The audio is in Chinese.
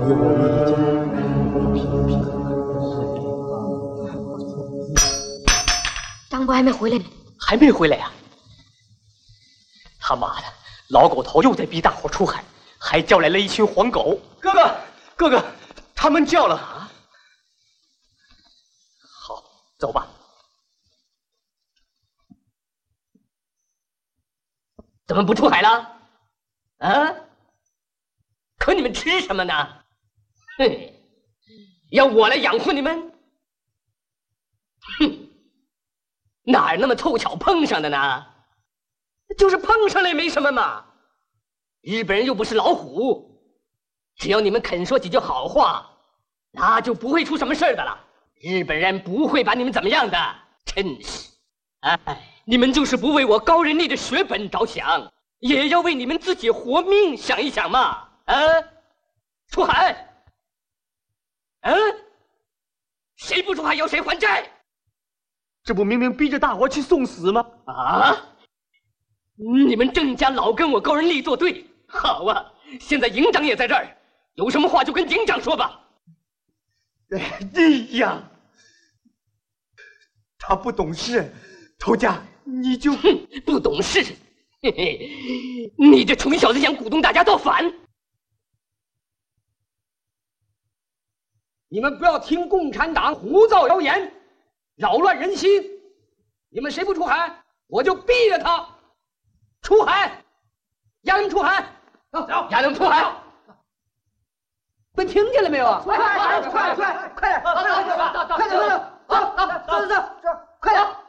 越磨越利剑。 张伯还没回来呢。 还没回来呀？他妈的，老狗头又在逼大伙出海，还叫来了一群黄狗。哥哥，他们叫了啊。好，走吧。怎么不出海了？啊？可你们吃什么呢？哼，要我来养活你们？哼，哪儿那么凑巧碰上的呢？就是碰上了也没什么嘛。日本人又不是老虎，只要你们肯说几句好话，那就不会出什么事儿的了。日本人不会把你们怎么样的，真是。哎，你们就是不为我高人类的血本着想，也要为你们自己活命想一想嘛！啊，出海！嗯，谁不出海要谁还债？这不明明逼着大伙去送死吗？啊！你们郑家老跟我高人力作对，好啊！现在营长也在这儿，有什么话就跟营长说吧。 哎呀，他不懂事，头家你就不懂事，嘿嘿，你这穷小子想鼓动大家造反！ 你们不要听共产党胡造谣言，扰乱人心。你们谁不出海，我就毙了他！出海，让他们出海，走，让他们出海！们听见了没有啊？快点，快点，快点，快点，快点，快点，走，快点！